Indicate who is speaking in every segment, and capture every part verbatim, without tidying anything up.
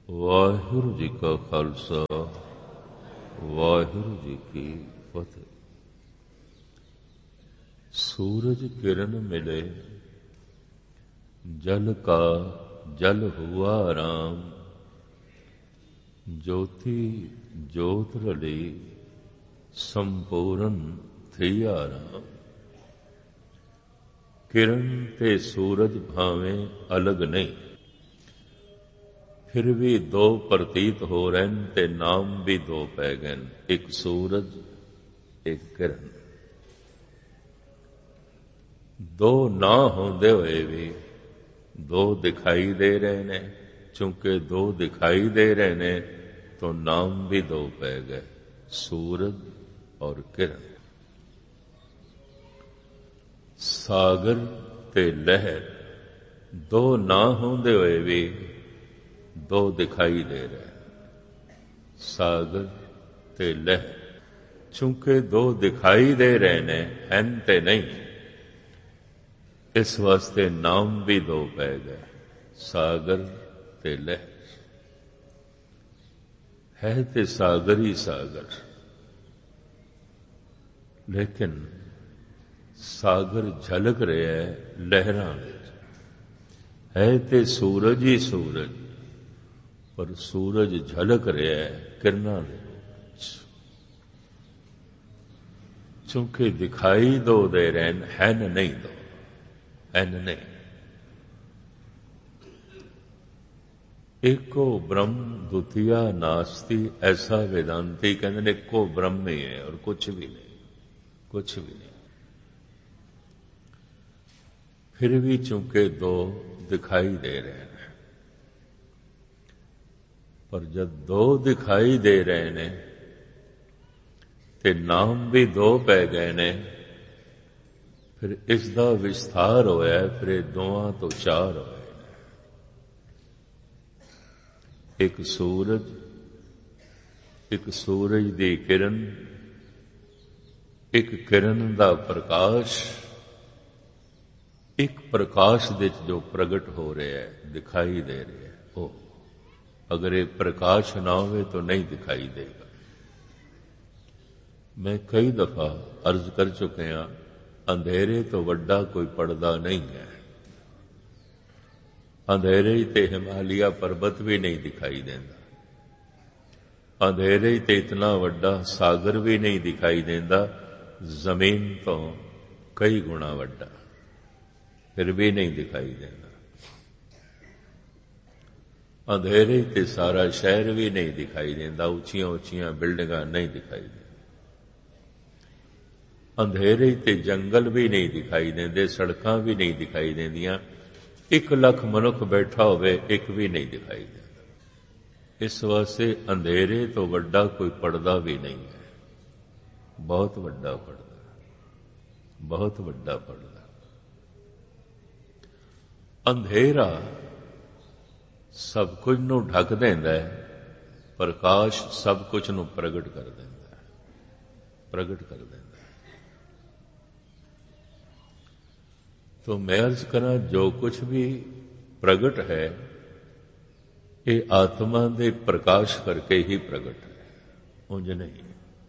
Speaker 1: ਵਾਹਿਗੁਰੂ ਜੀ ਕਾ ਖਾਲਸਾ ਵਾਹਿਗੁਰੂ ਜੀ ਕੀ ਫਤਿਹ। ਸੂਰਜ ਕਿਰਨ ਮਿਲੇ ਜਲ ਕਾ ਜਲ ਹੁਆ ਰਾਮ, ਜੋਤੀ ਜੋਤ ਰਲੀ ਸੰਪੂਰਨ ਥੀਆ ਰਾਮ। ਕਿਰਨ ਤੇ ਸੂਰਜ ਭਾਵੇਂ ਅਲੱਗ ਨਹੀਂ, ਫਿਰ ਵੀ ਦੋ ਪ੍ਰਤੀਤ ਹੋ ਰਹੇ ਨੇ ਤੇ ਨਾਮ ਵੀ ਦੋ ਪੈ ਗਏ ਨੇ, ਇੱਕ ਸੂਰਜ ਇੱਕ ਕਿਰਨ। ਦੋ ਨਾ ਹੁੰਦੇ ਹੋਏ ਵੀ ਦੋ ਦਿਖਾਈ ਦੇ ਰਹੇ ਨੇ, ਚूंकि ਦੋ ਦਿਖਾਈ ਦੇ ਰਹੇ ਨੇ तो नाम भी दो पै गए, सूरज और किरण। सागर ते लहर दो ना होंदे होए भी दो दिखाई दे रहे। सागर ते लहर चूंकि दो दिखाई दे रहे ने, हैं ते नहीं, इस वास्ते नाम भी दो पै गए, सागर ते लहर। है ते सागर ही सागर, लेकिन सागर झलक रहा है लहरां विच। है ते सूरज ही सूरज, पर सूरज झलक रहा है किरणां दे विच। चूंकि दिखाई दो दे रहे हैं नहीं, दो हैं नहीं। एको ब्रह्म द्वितीया नास्ति, ऐसा वेदांती कहते हैं एको ब्रह्म ही है और कुछ भी नहीं, कुछ भी नहीं। फिर भी चूंकि दो दिखाई दे रहे हैं, पर जब दो दिखाई दे रहे ने ते नाम भी दो पै गए ने, फिर इसका विस्तार होया, फिर दोवां तो चार होए। एक सूरज, एक सूरज दी किरण, एक किरण दा प्रकाश, एक प्रकाश दे जो प्रगट हो रहा है, दिखाई दे रहा है। ओ अगर ये प्रकाश ना हो तो नहीं दिखाई देगा। मैं कई दफा अर्ज कर चुके हैं, अंधेरे तो वड्डा कोई पर्दा नहीं है। अंधेरे ते हिमालय पर्वत भी नहीं दिखाई देता, अंधेरे ते इतना वड्डा सागर भी नहीं दिखाई देता, जमीन तो कई गुणा वड्डा, फिर भी नहीं दिखाई देता। अंधेरे ते सारा शहर भी नहीं दिखाई देता, उचियां उचियां बिल्डिंगां नहीं दिखाई देती। अंधेरे ते जंगल भी नहीं दिखाई देते, सड़कां भी नहीं दिखाई देंदियां। एक लख मनुख बैठा होवे, एक भी नहीं दिखाई देता। इस वास्ते अंधेरे तो वड्डा कोई पर्दा भी नहीं है। बहुत वड्डा पर्दा, बहुत वड्डा पर्दा। अंधेरा सब कुछ नूं ढक देंदा है, प्रकाश सब कुछ नूं प्रगट कर देंदा है, प्रगट कर देंदा है। तो मैं अर्ज करा, जो कुछ भी प्रगट है ये आत्मा दे प्रकाश करके ही प्रगट है, उंज नहीं।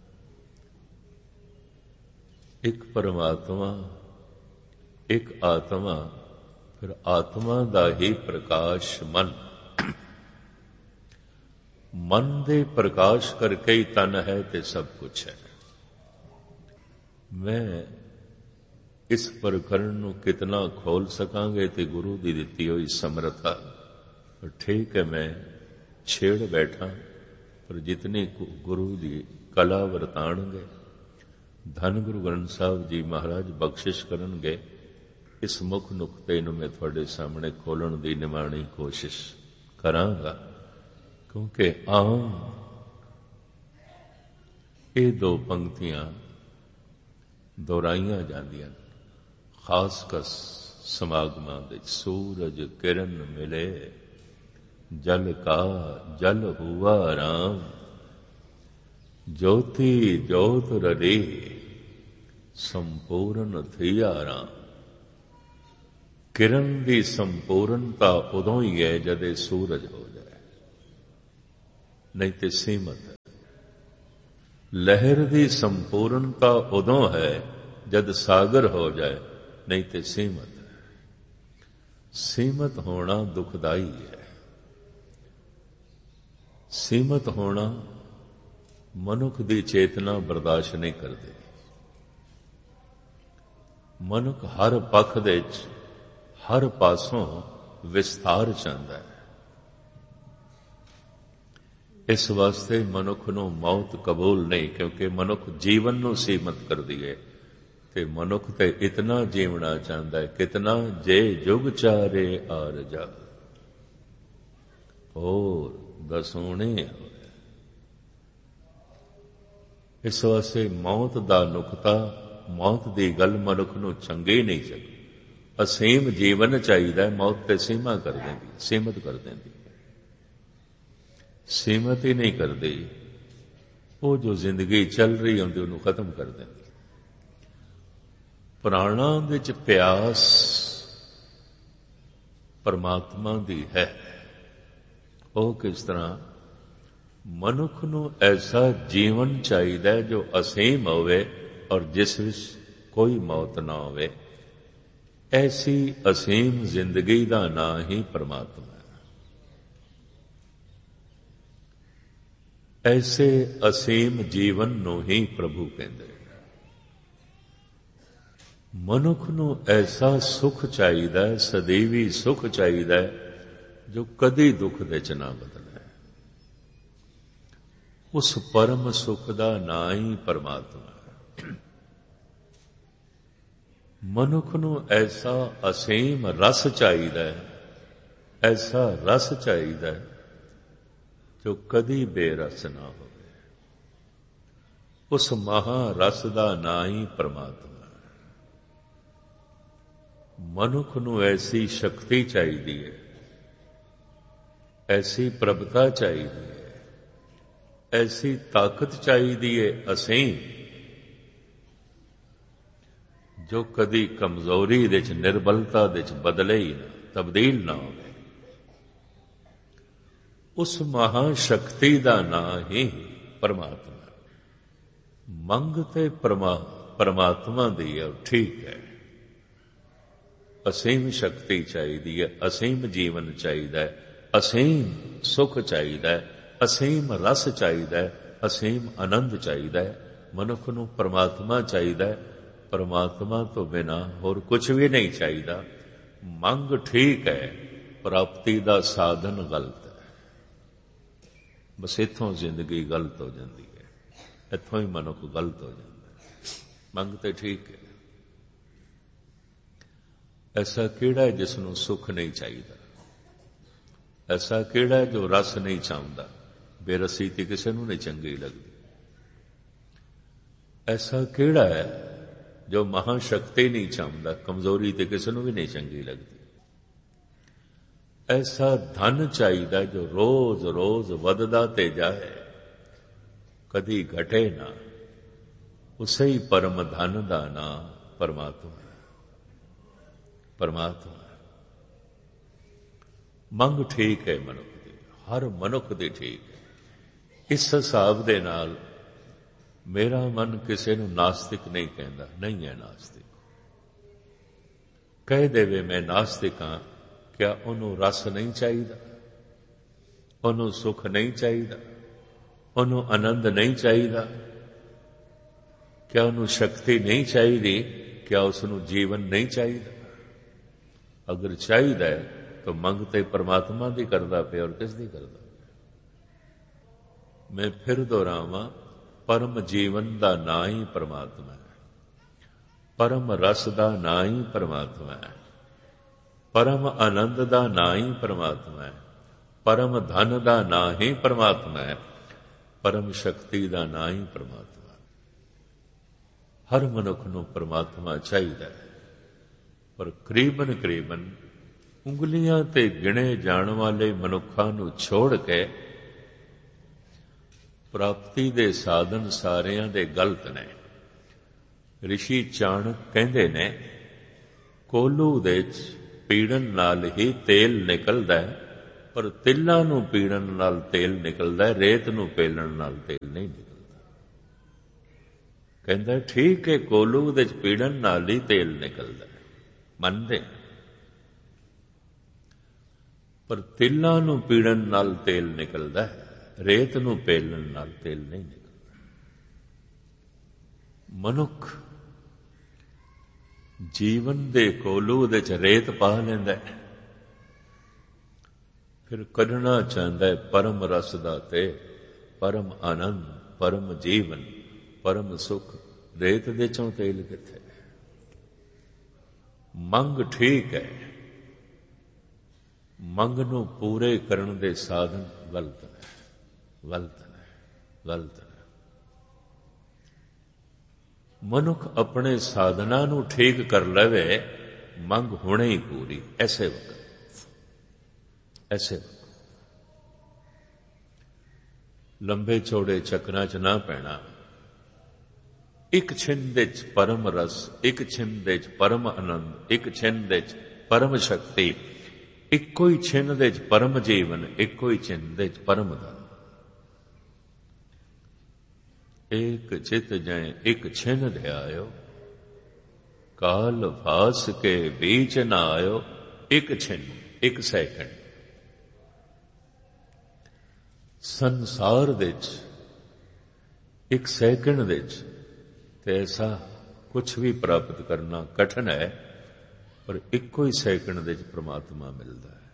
Speaker 1: एक परमात्मा, एक आत्मा, फिर आत्मा दा ही प्रकाश मन। मन दे प्रकाश करके ही तन है ते सब कुछ है। मैं इस प्रकरण नूं कितना खोल सकांगे ते गुरु दी दित्ती हुई समर्था, पर ठीक है मैं छेड़ बैठा, पर जितनी गुरु दी कला वरताणगे, धन गुरु ग्रंथ साहब जी महाराज बख्शिश करनगे, इस मुख नुक्ते नूं मैं तुहाडे सामने खोलण दी निमाणी कोशिश करांगा। क्योंकि आम ये दो पंक्तियां दोहराईयां जांदियां, खास कस समागमां दे। सूरज किरण मिले जल का जल हुआ राम, ज्योति ज्योत रली संपूर्ण थिया राम। किरण की संपूर्णता उदों ही है जदे सूरज हो जाए। ਨਹੀਂ ਤੇ ਸੀਮਤ ਹੈ। ਲਹਿਰ ਦੀ ਸੰਪੂਰਨਤਾ ਉਦੋਂ ਹੈ ਜਦ ਸਾਗਰ ਹੋ ਜਾਏ, ਨਹੀਂ ਤੇ ਸੀਮਤ ਹੈ। ਸੀਮਤ ਹੋਣਾ ਦੁਖਦਾਈ ਹੈ। ਸੀਮਤ ਹੋਣਾ ਮਨੁੱਖ ਦੀ ਚੇਤਨਾ ਬਰਦਾਸ਼ਤ ਨਹੀਂ ਕਰਦੇ। ਮਨੁੱਖ ਹਰ ਪੱਖ ਦੇ ਵਿੱਚ, ਹਰ ਪਾਸੋਂ ਵਿਸਥਾਰ ਚਾਹੁੰਦਾ ਹੈ। ਇਸ ਵਾਸਤੇ ਮਨੁੱਖ ਨੂੰ ਮੌਤ ਕਬੂਲ ਨਹੀਂ, ਕਿਉਂਕਿ ਮਨੁੱਖ ਜੀਵਨ ਨੂੰ ਸੀਮਤ ਕਰਦੀ ਹੈ। ਤੇ ਮਨੁੱਖ ਤੇ ਇਤਨਾ ਜੀਵਣਾ ਚਾਹੁੰਦਾ ਹੈ, ਕਿਤਨਾ ਜੇ ਜੁਗ ਚਾਰੇ ਆਰਜਾ ਹੋਰ ਦਸੂਣੇ। ਇਸ ਵਾਸਤੇ ਮੌਤ ਦਾ ਨੁਕਤਾ, ਮੌਤ ਦੀ ਗੱਲ ਮਨੁੱਖ ਨੂੰ ਚੰਗੀ ਨਹੀਂ ਚੱਲਦੀ। ਅਸੀਮ ਜੀਵਨ ਚਾਹੀਦਾ, ਮੌਤ ਤੇ ਸੀਮਾ ਕਰ ਦਿੰਦੀ, ਸੀਮਤ ਕਰ ਦਿੰਦੀ। ਸੀਮਤ ਹੀ ਨਹੀਂ ਕਰਦੀ, ਉਹ ਜੋ ਜ਼ਿੰਦਗੀ ਚੱਲ ਰਹੀ ਹੁੰਦੀ ਉਹਨੂੰ ਖਤਮ ਕਰ ਦਿੰਦੀ। ਪ੍ਰਾਣਾਂ ਵਿੱਚ ਪਿਆਸ ਪਰਮਾਤਮਾ ਦੀ ਹੈ। ਉਹ ਕਿਸ ਤਰ੍ਹਾਂ? ਮਨੁੱਖ ਨੂੰ ਐਸਾ ਜੀਵਨ ਚਾਹੀਦਾ ਹੈ ਜੋ ਅਸੀਮ ਹੋਵੇ ਔਰ ਜਿਸ ਵਿੱਚ ਕੋਈ ਮੌਤ ਨਾ ਹੋਵੇ। ਐਸੀ ਅਸੀਮ ਜ਼ਿੰਦਗੀ ਦਾ ਨਾਂ ਹੀ ਪਰਮਾਤਮਾ ਹੈ। ਐਸੇ ਅਸੀਮ ਜੀਵਨ ਨੂੰ ਹੀ ਪ੍ਰਭੂ ਕਹਿੰਦੇ। ਮਨੁੱਖ ਨੂੰ ਐਸਾ ਸੁਖ ਚਾਹੀਦਾ ਹੈ, ਸਦੀਵੀ ਸੁਖ ਚਾਹੀਦਾ ਹੈ, ਜੋ ਕਦੀ ਦੁੱਖ ਦੇ ਚ ਨਾ ਬਦਲੇ। ਉਸ ਪਰਮ ਸੁਖ ਦਾ ਨਾਂ ਹੀ ਪਰਮਾਤਮਾ ਹੈ। ਮਨੁੱਖ ਨੂੰ ਐਸਾ ਅਸੀਮ ਰਸ ਚਾਹੀਦਾ ਹੈ, ਐਸਾ ਰਸ ਚਾਹੀਦਾ ਹੈ ਜੋ ਕਦੀ ਬੇਰਸ ਨਾ ਹੋਵੇ। ਉਸ ਮਹਾ ਰਸ ਦਾ ਨਾਂ ਹੀ ਪਰਮਾਤਮਾ ਹੈ। ਮਨੁੱਖ ਨੂੰ ਐਸੀ ਸ਼ਕਤੀ ਚਾਹੀਦੀ ਹੈ, ਐਸੀ ਪ੍ਰਭਤਾ ਚਾਹੀਦੀ ਹੈ, ਐਸੀ ਤਾਕਤ ਚਾਹੀਦੀ ਹੈ ਅਸੀਮ, ਜੋ ਕਦੀ ਕਮਜ਼ੋਰੀ ਦੇ ਚ, ਨਿਰਬਲਤਾ ਦੇ ਚ ਬਦਲੇ ਹੀ ਨਾ, ਤਬਦੀਲ ਨਾ ਹੋਵੇ। ਉਸ ਮਹਾ ਸ਼ਕਤੀ ਦਾ ਨਾਂ ਹੀ ਪਰਮਾਤਮਾ। ਮੰਗ ਤੇ ਪਰਮਾ ਪਰਮਾਤਮਾ ਦੀ ਹੈ, ਠੀਕ ਹੈ। ਅਸੀਮ ਸ਼ਕਤੀ ਚਾਹੀਦੀ ਹੈ, ਅਸੀਮ ਜੀਵਨ ਚਾਹੀਦਾ ਹੈ, ਅਸੀਮ ਸੁਖ ਚਾਹੀਦਾ ਹੈ, ਅਸੀਮ ਰਸ ਚਾਹੀਦਾ ਹੈ, ਅਸੀਮ ਆਨੰਦ ਚਾਹੀਦਾ ਹੈ। ਮਨੁੱਖ ਨੂੰ ਪਰਮਾਤਮਾ ਚਾਹੀਦਾ ਹੈ। ਪਰਮਾਤਮਾ ਤੋਂ ਬਿਨਾਂ ਹੋਰ ਕੁਝ ਵੀ ਨਹੀਂ ਚਾਹੀਦਾ। ਮੰਗ ਠੀਕ ਹੈ, ਪ੍ਰਾਪਤੀ ਦਾ ਸਾਧਨ ਗਲਤ ਹੈ। ਬਸ ਇੱਥੋਂ ਜ਼ਿੰਦਗੀ ਗਲਤ ਹੋ ਜਾਂਦੀ ਹੈ, ਇੱਥੋਂ ਹੀ ਮਨੁੱਖ ਗਲਤ ਹੋ ਜਾਂਦਾ ਹੈ। ਮੰਗ ਤੇ ਠੀਕ ਹੈ। ਐਸਾ ਕਿਹੜਾ ਹੈ ਜਿਸ ਨੂੰ ਸੁੱਖ ਨਹੀਂ ਚਾਹੀਦਾ? ਐਸਾ ਕਿਹੜਾ ਹੈ ਜੋ ਰਸ ਨਹੀਂ ਚਾਹੁੰਦਾ? ਬੇਰਸੀ ਤੇ ਕਿਸੇ ਨੂੰ ਨਹੀਂ ਚੰਗੀ ਲੱਗਦੀ। ਐਸਾ ਕਿਹੜਾ ਹੈ ਜੋ ਮਹਾ ਸ਼ਕਤੀ ਨਹੀਂ ਚਾਹੁੰਦਾ? ਕਮਜ਼ੋਰੀ ਤੇ ਕਿਸੇ ਨੂੰ ਵੀ ਨਹੀਂ ਚੰਗੀ ਲੱਗਦੀ। ਐਸਾ ਧਨ ਚਾਹੀਦਾ ਜੋ ਰੋਜ਼ ਰੋਜ਼ ਵੱਧਦਾ ਤੇ ਜਾਏ, ਕਦੀ ਘਟੇ ਨਾ। ਉਸੇ ਹੀ ਪਰਮ ਧਨ ਦਾ ਨਾਮ ਪਰਮਾਤਮਾ ਹੈ। ਪਰਮਾਤਮਾ ਮੰਗ ਠੀਕ ਹੈ ਮਨੁੱਖ ਦੀ, ਹਰ ਮਨੁੱਖ ਦੀ ਠੀਕ ਹੈ। ਇਸ ਹਿਸਾਬ ਦੇ ਨਾਲ ਮੇਰਾ ਮਨ ਕਿਸੇ ਨੂੰ ਨਾਸਤਿਕ ਨਹੀਂ ਕਹਿੰਦਾ, ਨਹੀਂ ਹੈ ਨਾਸਤਿਕ। ਕਹਿ ਦੇਵੇ ਮੈਂ ਨਾਸਤਿਕ ਹਾਂ, ਕਿਆ ਉਹਨੂੰ ਰਸ ਨਹੀਂ ਚਾਹੀਦਾ? ਉਹਨੂੰ ਸੁਖ ਨਹੀਂ ਚਾਹੀਦਾ? ਉਹਨੂੰ ਆਨੰਦ ਨਹੀਂ ਚਾਹੀਦਾ? ਕਿਆ ਉਹਨੂੰ ਸ਼ਕਤੀ ਨਹੀਂ ਚਾਹੀਦੀ? ਕਿਆ ਉਸ ਨੂੰ ਜੀਵਨ ਨਹੀਂ ਚਾਹੀਦਾ? ਅਗਰ ਚਾਹੀਦਾ ਹੈ ਤਾਂ ਮੰਗ ਤੇ ਪਰਮਾਤਮਾ ਦੀ ਕਰਦਾ ਪਿਆ, ਔਰ ਕਿਸ ਦੀ ਕਰਦਾ? ਮੈਂ ਫਿਰ ਦੁਹਰਾਵਾਂ, ਪਰਮ ਜੀਵਨ ਦਾ ਨਾਂ ਹੀ ਪਰਮਾਤਮਾ ਹੈ। ਪਰਮ ਰਸ ਦਾ ਨਾਂ ਹੀ ਪਰਮਾਤਮਾ ਹੈ। ਪਰਮ ਆਨੰਦ ਦਾ ਨਾਂ ਹੀ ਪਰਮਾਤਮਾ ਹੈ। ਪਰਮ ਧਨ ਦਾ ਨਾਂ ਹੀ ਪਰਮਾਤਮਾ ਹੈ। ਪਰਮ ਸ਼ਕਤੀ ਦਾ ਨਾਂ ਹੀ ਪਰਮਾਤਮਾ ਹੈ। ਹਰ ਮਨੁੱਖ ਨੂੰ ਪਰਮਾਤਮਾ ਚਾਹੀਦਾ ਹੈ, ਪਰ ਕਰੀਬਨ ਕਰੀਬਨ ਉਂਗਲੀਆਂ ਤੇ ਗਿਣੇ ਜਾਣ ਵਾਲੇ ਮਨੁੱਖਾਂ ਨੂੰ ਛੋੜ ਕੇ ਪ੍ਰਾਪਤੀ ਦੇ ਸਾਧਨ ਸਾਰਿਆਂ ਦੇ ਗਲਤ ਨੇ। ਰਿਸ਼ੀ ਚਾਣਕ ਕਹਿੰਦੇ ਨੇ, ਕੋਲੂ ਦੇ ਚ ਪੀੜਨ ਨਾਲ ਹੀ ਤੇਲ ਨਿਕਲਦਾ ਹੈ, ਪਰ ਤਿਲਾਂ ਨੂੰ ਪੀੜਨ ਨਾਲ ਤੇਲ ਨਿਕਲਦਾ, ਰੇਤ ਨੂੰ ਪੇਲਣ ਨਾਲ ਤੇਲ ਨਹੀਂ ਨਿਕਲਦਾ। ਕਹਿੰਦਾ ਠੀਕ ਹੈ, ਕੋਲੂ ਦੇ ਚ ਪੀੜਨ ਨਾਲ ਹੀ ਤੇਲ ਨਿਕਲਦਾ, ਮੰਨਦੇ, ਪਰ ਤਿਲਾਂ ਨੂੰ ਪੀੜਨ ਨਾਲ ਤੇਲ ਨਿਕਲਦਾ, ਰੇਤ ਨੂੰ ਪੇਲਣ ਨਾਲ ਤੇਲ ਨਹੀਂ ਨਿਕਲਦਾ। ਮਨੁੱਖ ਜੀਵਨ ਦੇ ਕੋਲੂ ਦੇ ਚ ਰੇਤ ਪਾ ਲੈਂਦਾ, ਫਿਰ ਕੱਢਣਾ ਚਾਹੁੰਦਾ ਹੈ ਪਰਮ ਰਸ ਦਾ ਤੇ ਪਰਮ ਆਨੰਦ, ਪਰਮ ਜੀਵਨ, ਪਰਮ ਸੁਖ। ਰੇਤ ਦੇ ਚੋਂ ਤੇਲ ਕਿੱਥੇ? ਮੰਗ ਠੀਕ ਹੈ, ਮੰਗ ਨੂੰ ਪੂਰੇ ਕਰਨ ਦੇ ਸਾਧਨ ਗਲਤ ਨੇ, ਗਲਤ ਨੇ, ਗਲਤ ਨੇ। ਮਨੁੱਖ ਆਪਣੇ ਸਾਧਨਾਂ ਨੂੰ ਠੀਕ ਕਰ ਲਵੇ, ਮੰਗ ਹੁਣੇ ਹੀ ਪੂਰੀ। ਐਸੇ ਵਕਤ, ਐਸੇ ਵਕਤ ਲੰਬੇ ਚੌੜੇ ਚੱਕਰਾਂ ਚ ਨਾ ਪੈਣਾ। ਇੱਕ ਛਿੰਨ ਦੇ ਚ ਪਰਮ ਰਸ, ਇੱਕ ਛਿੰਨ ਦੇ ਚ ਪਰਮ ਆਨੰਦ, ਇੱਕ ਛਿੰਨ ਦੇ ਚ ਪਰਮ ਸ਼ਕਤੀ, ਇੱਕੋ ਹੀ ਛਿੰਨ ਦੇ ਚ ਪਰਮ ਜੀਵਨ, ਇੱਕੋ ਹੀ ਛਿੰਨ ਦੇ ਚ ਪਰਮ ਦਾ। ਏਕ ਚਿਤ ਜੈ ਇੱਕ ਛਿਨ ਧਿਆਇਓ, ਕਾਲ ਫਾਸ ਕੇ बीच ਨਾ ਆਇਓ। ਇੱਕ ਛਿਨ, ਇੱਕ ਸੈਕਿੰਡ ਸੰਸਾਰ ਦੇ ਚ, ਇੱਕ ਸੈਕਿੰਡ ਦੇ ਚ ਤੇ ਐਸਾ ਕੁਛ ਵੀ ਪ੍ਰਾਪਤ ਕਰਨਾ ਕਠਿਨ ਹੈ, ਪਰ ਇੱਕੋ ਹੀ ਸੈਕਿੰਡ ਦੇ ਚ ਪ੍ਰਮਾਤਮਾ ਮਿਲਦਾ ਹੈ।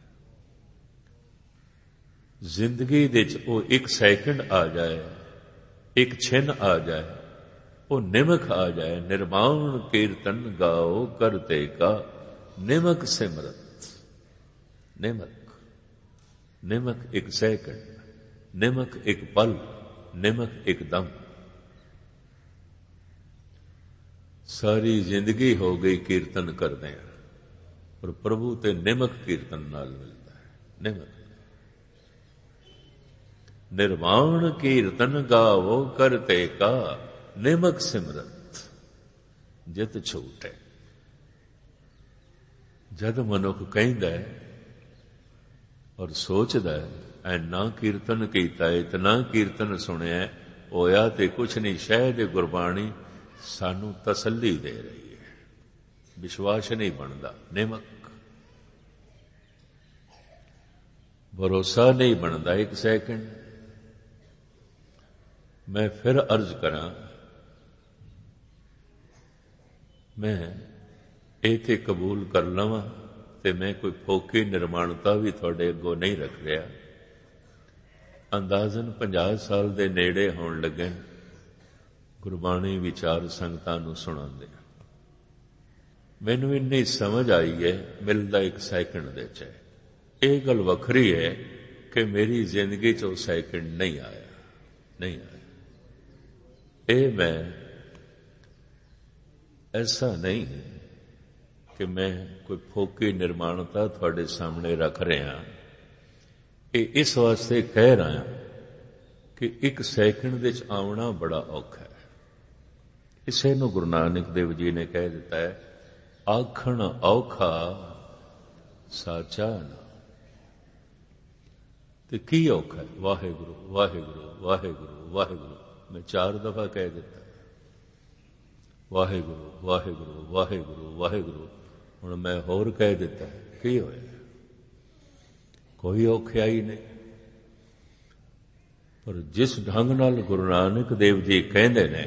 Speaker 1: ਜ਼ਿੰਦਗੀ ਦੇ ਚ ਉਹ ਇੱਕ ਸੈਕਿੰਡ ਆ ਜਾਏ, ਇੱਕ ਛਿਨ ਆ ਜਾਏ, ਉਹ ਨਿਮਕ ਆ ਜਾਏ। ਨਿਰਮਾਣ ਕੀਰਤਨ ਗਾਓ ਕਰਤੇ ਕਾ ਨਿਮਕ ਸਿਮਰਤ। ਨਿਮਕ, ਨਿਮਕ ਇੱਕ ਸੈਕਿੰਡ, ਨਿਮਕ ਇੱਕ ਪਲ, ਨਿਮਕ ਇੱਕ ਦਮ। ਸਾਰੀ ਜ਼ਿੰਦਗੀ ਹੋ ਗਈ ਕੀਰਤਨ ਕਰਦੇ ਆ, ਪਰ ਪ੍ਰਭੂ ਤੇ ਨਿਮਕ ਕੀਰਤਨ ਨਾਲ ਮਿਲਦਾ ਹੈ। ਨਿਮਕ, ਨਿਰਵਾਣ ਕੀਰਤਨ ਗਾਵੋ ਕਰਤੇ ਕਾ ਨਿਮਕ ਸਿਮਰਤ ਜਿਤ ਛੂਟੇ। ਜਦ ਮਨੁੱਖ ਕਹਿੰਦਾ ਹੈ ਔਰ ਸੋਚਦਾ ਹੈ, ਐਨਾ ਕੀਰਤਨ ਕੀਤਾ, ਇਤਨਾ ਕੀਰਤਨ ਸੁਣਿਆ, ਹੋਇਆ ਤੇ ਕੁਛ ਨਹੀਂ, ਸ਼ਾਇਦ ਗੁਰਬਾਣੀ ਸਾਨੂੰ ਤਸੱਲੀ ਦੇ ਰਹੀ ਹੈ, ਵਿਸ਼ਵਾਸ ਨਹੀਂ ਬਣਦਾ। ਨਿਮਕ, ਭਰੋਸਾ ਨਹੀਂ ਬਣਦਾ। ਇੱਕ ਸੈਕਿੰਡ ਮੈਂ ਫਿਰ ਅਰਜ਼ ਕਰਾਂ, ਮੈਂ ਇਹ ਤੇ ਕਬੂਲ ਕਰ ਲਵਾਂ ਤੇ ਮੈਂ ਕੋਈ ਫੋਕੀ ਨਿਰਮਾਣਤਾ ਵੀ ਤੁਹਾਡੇ ਅੱਗੋਂ ਨਹੀਂ ਰੱਖ ਰਿਹਾ। ਅੰਦਾਜ਼ਨ ਪੰਜਾਹ ਸਾਲ ਦੇ ਨੇੜੇ ਹੋਣ ਲੱਗੇ ਗੁਰਬਾਣੀ ਵਿਚਾਰ ਸੰਗਤਾਂ ਨੂੰ ਸੁਣਾਉਂਦੇ। ਮੈਨੂੰ ਇੰਨੀ ਸਮਝ ਆਈ ਹੈ, ਮਿਲਦਾ ਇੱਕ ਸੈਕਿੰਡ ਦੇ ਚ। ਇਹ ਗੱਲ ਵੱਖਰੀ ਹੈ ਕਿ ਮੇਰੀ ਜ਼ਿੰਦਗੀ ਚ ਉਹ ਸੈਕਿੰਡ ਨਹੀਂ ਆਇਆ, ਨਹੀਂ ਆਇਆ। ਇਹ ਮੈਂ ਐਸਾ ਨਹੀਂ ਕਿ ਮੈਂ ਕੋਈ ਫੋਕੀ ਨਿਰਮਾਣਤਾ ਤੁਹਾਡੇ ਸਾਹਮਣੇ ਰੱਖ ਰਿਹਾ। ਇਹ ਇਸ ਵਾਸਤੇ ਕਹਿ ਰਹਾ ਕਿ ਇੱਕ ਸੈਕਿੰਡ ਦੇ ਚ ਆਉਣਾ ਬੜਾ ਔਖਾ ਹੈ। ਇਸੇ ਨੂੰ ਗੁਰੂ ਨਾਨਕ ਦੇਵ ਜੀ ਨੇ ਕਹਿ ਦਿੱਤਾ ਹੈ, ਆਖਣ ਔਖਾ ਸਾਚਾ ਨਾ। ਤੇ ਕੀ ਔਖਾ ਹੈ? ਵਾਹਿਗੁਰੂ ਵਾਹਿਗੁਰੂ ਵਾਹਿਗੁਰੂ ਵਾਹਿਗੁਰੂ। ਮੈਂ ਚਾਰ ਦਫਾ ਕਹਿ ਦਿੱਤਾ, ਵਾਹਿਗੁਰੂ ਵਾਹਿਗੁਰੂ ਵਾਹਿਗੁਰੂ ਵਾਹਿਗੁਰੂ। ਹੁਣ ਮੈਂ ਹੋਰ ਕਹਿ ਦਿੱਤਾ, ਕੀ ਹੋਇਆ? ਕੋਈ ਔਖਿਆਈ ਨਹੀਂ। ਪਰ ਜਿਸ ਢੰਗ ਨਾਲ ਗੁਰੂ ਨਾਨਕ ਦੇਵ ਜੀ ਕਹਿੰਦੇ ਨੇ,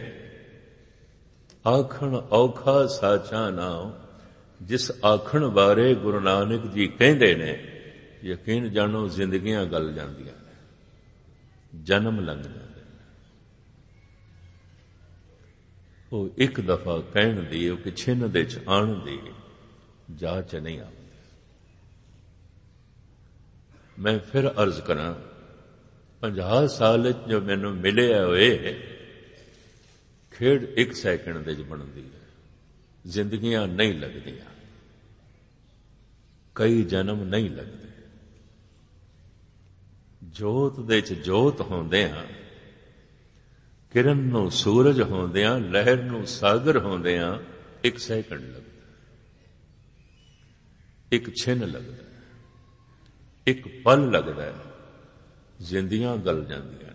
Speaker 1: ਆਖਣ ਔਖਾ ਸਾਚਾ ਨਾਮ, ਜਿਸ ਆਖਣ ਬਾਰੇ ਗੁਰੂ ਨਾਨਕ ਜੀ ਕਹਿੰਦੇ ਨੇ, ਯਕੀਨ ਜਾਣੋ ਜ਼ਿੰਦਗੀਆਂ ਗਲ ਜਾਂਦੀਆਂ ਨੇ, ਜਨਮ ਲੰਘ ਜਾਂਦੇ ਨੇ। ਉਹ ਇੱਕ ਦਫਾ ਕਹਿਣ ਦੀ, ਉਹ ਕਿ ਛਿੰਨ ਦੇ ਚ ਆਣ ਦੀ ਜਾਚ ਨਹੀਂ ਆਉਂਦੀ। ਮੈਂ ਫਿਰ ਅਰਜ਼ ਕਰਾਂ, ਪੰਜਾਹ ਸਾਲ ਜੋ ਮੈਨੂੰ ਮਿਲਿਆ ਹੋਏ, ਖੇਡ ਇੱਕ ਸੈਕਿੰਡ ਦੇ ਚ ਬਣਦੀ ਹੈ। ਜ਼ਿੰਦਗੀਆਂ ਨਹੀਂ ਲੱਗਦੀਆਂ, ਕਈ ਜਨਮ ਨਹੀਂ ਲੱਗਦੇ। ਜੋਤ ਦੇ ਚ ਜੋਤ ਹੁੰਦਿਆਂ, ਕਿਰਨ ਨੂੰ ਸੂਰਜ ਹੁੰਦਿਆਂ, ਲਹਿਰ ਨੂੰ ਸਾਗਰ ਹੁੰਦਿਆਂ ਇੱਕ ਸੈਕਿੰਡ ਲੱਗਦਾ, ਇੱਕ ਛਿਨ ਲੱਗਦਾ, ਇੱਕ ਪਲ ਲੱਗਦਾ ਹੈ, ਜ਼ਿੰਦੀਆਂ ਗਲ ਜਾਂਦੀਆਂ।